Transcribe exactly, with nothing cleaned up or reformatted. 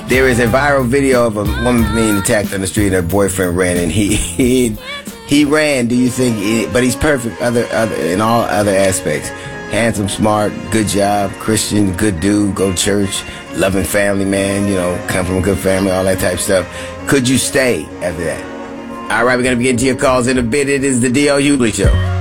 There is a viral video of a woman being attacked on the street and her boyfriend ran, and he he he ran. Do you think? He, but he's perfect other other in all other aspects. Handsome, smart, good job, Christian, good dude, go to church, loving family man. You know, come from a good family, all that type of stuff. Could you stay after that? All right, we're gonna get into your calls in a bit. It is the D L Hughley Show.